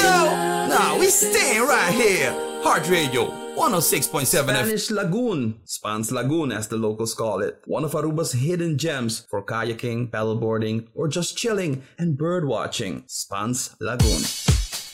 go? Nah, we staying right here. Heart Radio 106.7 Spanish Lagoon, Spans Lagoon as the locals call it. One of Aruba's hidden gems for kayaking, paddleboarding, or just chilling and bird watching. Spans Lagoon.